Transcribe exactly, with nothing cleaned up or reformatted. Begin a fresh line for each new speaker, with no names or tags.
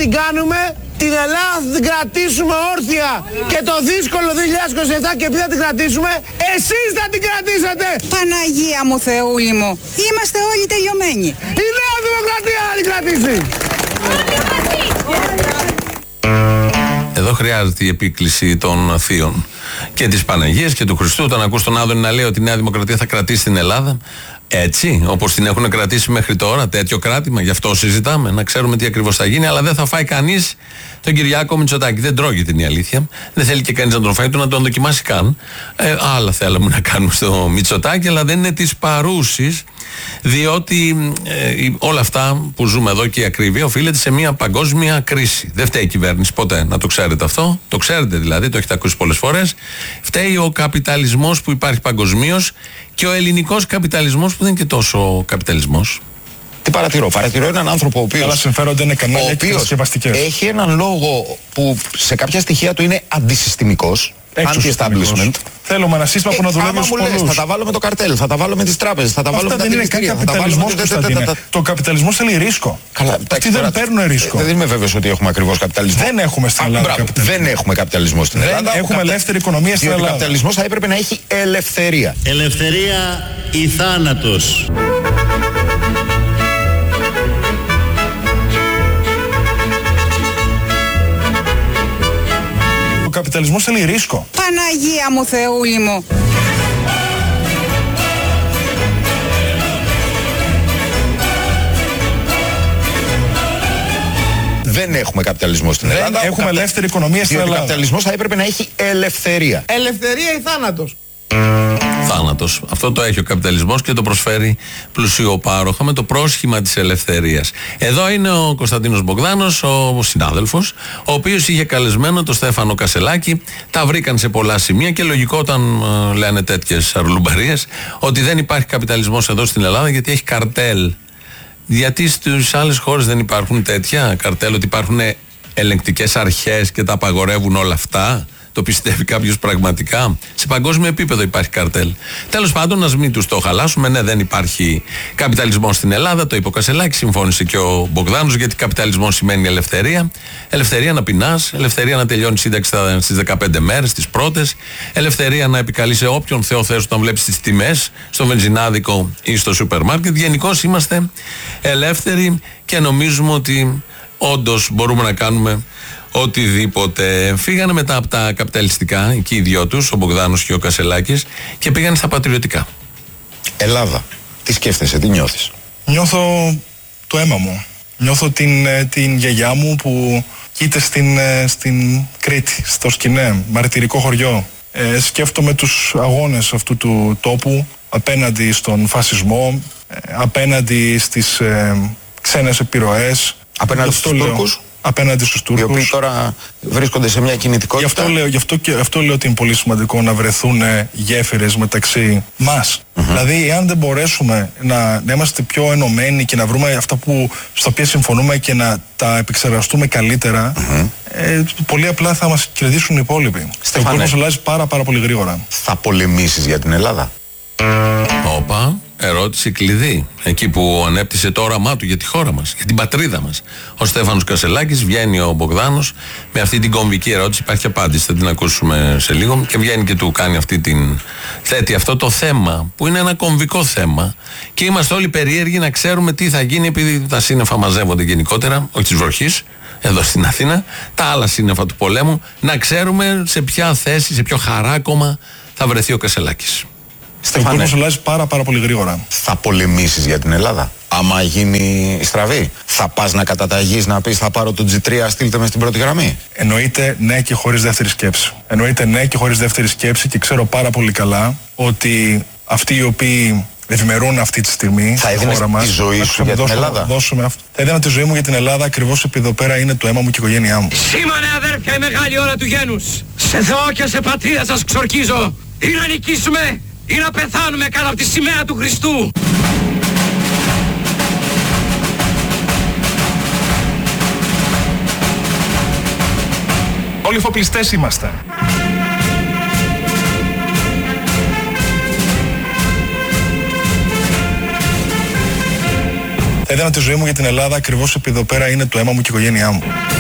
την κάνουμε, την Ελλάδα θα την κρατήσουμε όρθια και το δύσκολο δύο χιλιάδες είκοσι επτά και επειδή θα την κρατήσουμε, εσείς θα την κρατήσετε.
Παναγία μου, Θεούλη μου, είμαστε όλοι τελειωμένοι.
Η Νέα Δημοκρατία θα την κρατήσει.
Εδώ χρειάζεται η επίκληση των θείων και της Παναγίας και του Χριστού. Όταν ακούς τον Άδωνη να λέει ότι η Νέα Δημοκρατία θα κρατήσει την Ελλάδα έτσι, όπως την έχουν κρατήσει μέχρι τώρα, τέτοιο κράτημα, γι' αυτό συζητάμε, να ξέρουμε τι ακριβώς θα γίνει, αλλά δεν θα φάει κανείς τον Κυριάκο Μητσοτάκη. Δεν τρώγεται, είναι η αλήθεια. Δεν θέλει και κανείς να τον φάει, του να τον δοκιμάσει καν. Ε, άλλα θέλαμε να κάνουμε στο Μητσοτάκη, αλλά δεν είναι της παρούσης, διότι ε, όλα αυτά που ζούμε εδώ και η ακρίβεια οφείλεται σε μια παγκόσμια κρίση. Δεν φταίει η κυβέρνηση ποτέ, να το ξέρετε αυτό. Το ξέρετε δηλαδή, το έχετε ακούσει πολλές φορές. Φταίει ο καπιταλισμός που υπάρχει παγκοσμίως και ο ελληνικός καπιταλισμός που δεν είναι και τόσο καπιταλισμός.
Τι παρατηρώ, παρατηρώ έναν άνθρωπο ο οποίος,
άλλα συμφέροντα είναι κανάλια και διασκευαστικές.
Έχει έναν λόγο που σε κάποια στοιχεία του είναι αντισυστημικός, anti-establishment.
Θέλουμε ένα σύστημα που να δουλεύει στους πολλούς.
Θα τα βάλω με το καρτέλ, θα τα βάλω με τις τράπεζες, θα τα βάλω με τα
δικαστήρια. Αυτό δεν είναι καν καπιταλισμός. Το καπιταλισμός θέλει ρίσκο. Αυτοί δεν παίρνουν ρίσκο.
Δεν είμαι βέβαιος ότι έχουμε ακριβώς καπιταλισμό.
Δεν έχουμε στην Ελλάδα καπιταλισμό.
Δεν έχουμε καπιταλισμό στην Ελλάδα.
Έχουμε ελεύθερη οικονομία στην Ελλάδα.
Ο καπιταλισμός θα έπρεπε να έχει ελευθερία.
Ελευθερία ή θάνατος.
Ο καπιταλισμός θέλει ρίσκο.
Παναγία μου, Θεούλη μου.
Δεν έχουμε καπιταλισμό στην Ελλάδα.
Δεν έχουμε ελεύθερη οικονομία στην Ελλάδα.
Ο καπιταλισμός θα έπρεπε να έχει ελευθερία.
Ελευθερία ή θάνατος.
Θάνατος. Αυτό το έχει ο καπιταλισμός και το προσφέρει πλουσιοπάροχα με το πρόσχημα της ελευθερίας. Εδώ είναι ο Κωνσταντίνος Μπογδάνος, ο συνάδελφος, ο οποίος είχε καλεσμένο τον Στέφανο Κασελάκη. Τα βρήκαν σε πολλά σημεία και λογικό όταν ε, λένε τέτοιες αρλουμπαρίες ότι δεν υπάρχει καπιταλισμός εδώ στην Ελλάδα γιατί έχει καρτέλ. Γιατί στις άλλες χώρες δεν υπάρχουν τέτοια καρτέλ, ότι υπάρχουν ελεγκτικές αρχές και τα απαγορεύουν όλα αυτά? Το πιστεύει κάποιος πραγματικά? Σε παγκόσμιο επίπεδο υπάρχει καρτέλ. Τέλος πάντων, ας μην τους το χαλάσουμε. Ναι, δεν υπάρχει καπιταλισμός στην Ελλάδα. Το είπε ο Κασελάκης, συμφώνησε και ο Μπογδάνος, γιατί καπιταλισμός σημαίνει ελευθερία. Ελευθερία να πεινάς, ελευθερία να τελειώνει σύνταξη στις δεκαπέντε μέρες, τις πρώτες. Ελευθερία να επικαλείς σε όποιον Θεό θες όταν βλέπεις τις τιμές στο βενζινάδικο ή στο σούπερ μάρκετ. Γενικώς είμαστε ελεύθεροι και νομίζουμε ότι όντως μπορούμε να κάνουμε οτιδήποτε. Φύγανε μετά από τα καπιταλιστικά, εκεί οι δυο τους, ο Μπογδάνος και ο Κασελάκης, και πήγανε στα πατριωτικά.
Ελλάδα. Τι σκέφτεσαι, τι νιώθεις?
Νιώθω το αίμα μου. Νιώθω την, την γιαγιά μου που κοίται στην, στην Κρήτη, στο Σκηνέ, μαρτυρικό χωριό. Ε, σκέφτομαι τους αγώνες αυτού του τόπου απέναντι στον φασισμό, ε, απέναντι στις ε, ξένες επιρροές.
Απέναντι στους Τούρκους.
Απέναντι στους Τούρκους.
Οι οποίοι τώρα βρίσκονται σε μια κινητικότητα.
Γι' αυτό λέω, γι αυτό και, αυτό λέω ότι είναι πολύ σημαντικό να βρεθούν γέφυρες μεταξύ μας. Mm-hmm. Δηλαδή, εάν δεν μπορέσουμε να, να είμαστε πιο ενωμένοι και να βρούμε αυτά που, στα οποία συμφωνούμε και να τα επεξεργαστούμε καλύτερα, mm-hmm. ε, πολύ απλά θα μας κερδίσουν οι υπόλοιποι. Ο κόσμος αλλάζει πάρα, πάρα πολύ γρήγορα.
Θα πολεμήσεις για την Ελλάδα?
Όπα, ερώτηση κλειδί. Εκεί που ανέπτυσε το όραμά του για τη χώρα μας, για την πατρίδα μας. Ο Στέφανος Κασελάκης, βγαίνει ο Μπογδάνος με αυτή την κομβική ερώτηση. Υπάρχει απάντηση, θα την ακούσουμε σε λίγο. Και βγαίνει και του κάνει αυτή την. Θέτει αυτό το θέμα, που είναι ένα κομβικό θέμα. Και είμαστε όλοι περίεργοι να ξέρουμε τι θα γίνει, επειδή τα σύννεφα μαζεύονται γενικότερα, όχι της βροχής, εδώ στην Αθήνα, τα άλλα σύννεφα του πολέμου. Να ξέρουμε σε ποια θέση, σε ποιο χαράκωμα θα βρεθεί ο Κασελάκης.
Ο κόσμος αλλάζει πάρα πάρα πολύ γρήγορα.
Θα πολεμήσεις για την Ελλάδα? Άμα γίνει στραβή, θα πας να καταταγείς, να πεις θα πάρω το τζι τρία, στείλτε με στην πρώτη γραμμή?
Εννοείται ναι και χωρίς δεύτερη σκέψη. Εννοείται ναι και χωρίς δεύτερη σκέψη και ξέρω πάρα πολύ καλά ότι αυτοί οι οποίοι ευημερούν αυτή τη στιγμή
θα έδινες τη ζωή σου για την Ελλάδα?
Δώσουμε, θα έδινα τη ζωή μου για την Ελλάδα ακριβώς επειδή εδώ πέρα είναι το αίμα μου και η οικογένειά μου.
Σήμανε αδέρφια η μεγάλη ώρα του γένους. Σε Θεό και σε πατρίδα σας ξορκίζω. Ή να νικήσουμε ή να πεθάνουμε κάτω από τη σημαία του Χριστού.
Όλοι εφοπλιστές είμαστε. Θα έδινα τη ζωή μου για την Ελλάδα ακριβώς επειδή εδώ πέρα είναι το αίμα μου και η οικογένειά μου.